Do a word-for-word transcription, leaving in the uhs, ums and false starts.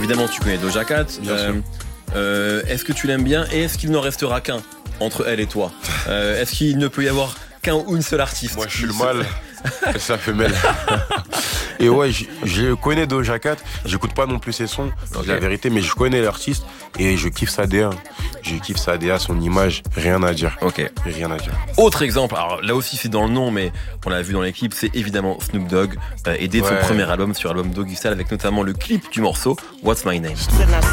évidemment, tu connais Doja Cat. Euh, euh, est-ce que tu l'aimes bien et est-ce qu'il n'en restera qu'un entre elle et toi? euh, Est-ce qu'il ne peut y avoir qu'un ou une seule artiste? Moi, je suis le mal. Ça fait mêle. Et ouais, je, je connais Doja Cat. J'écoute pas non plus ses sons, okay. La vérité, mais je connais l'artiste et je kiffe sa D A. Je kiffe sa D A, son image, rien à dire. Ok. Rien à dire. Autre exemple, alors là aussi c'est dans le nom, mais on l'a vu dans les clips, c'est évidemment Snoop Dogg, euh, et dès ouais. son premier album, sur l'album Doggy Style, avec notamment le clip du morceau What's My Name.